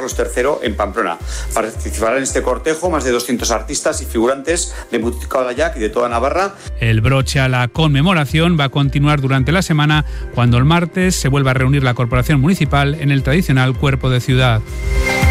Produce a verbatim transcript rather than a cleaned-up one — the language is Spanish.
Carlos tercero en Pamplona. Participarán en este cortejo más de doscientos artistas y figurantes de Muticalayac y de toda Navarra. El broche a la conmemoración va a continuar durante la semana, cuando el martes se vuelva a reunir la Corporación Municipal en el tradicional Cuerpo de Ciudad.